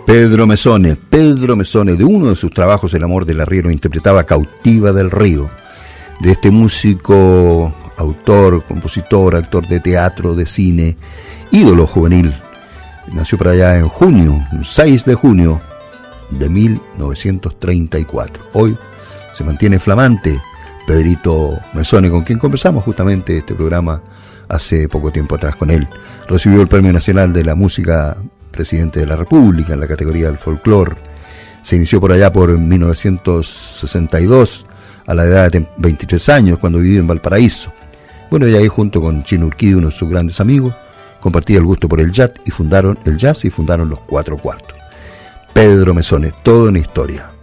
Pedro Mesone, de uno de sus trabajos, El amor del arriero, interpretaba Cautiva del río, de este músico, autor, compositor, actor de teatro, de cine, ídolo juvenil. Nació por allá en junio, 6 de junio de 1934. Hoy se mantiene flamante Pedrito Mesone, con quien conversamos justamente este programa hace poco tiempo atrás con él. Recibió el Premio Nacional de la Música Presidente de la República en la categoría del folclore. Se inició por allá por 1962 a la edad de 23 años, cuando vivía en Valparaíso. Bueno, y ahí junto con Chino Urquidi, uno de sus grandes amigos, compartía el gusto por el jazz y fundaron los Cuatro Cuartos. Pedro Mesone, toda una historia.